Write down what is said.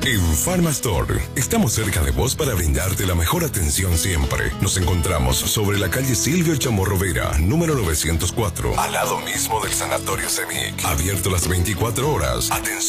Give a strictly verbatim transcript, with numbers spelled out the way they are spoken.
En Pharmastore estamos cerca de vos para brindarte la mejor atención siempre. Nos encontramos sobre la calle Silvio Chamorro Vera, número novecientos cuatro, al lado mismo del Sanatorio Cemic. Abierto las veinticuatro horas. Atención.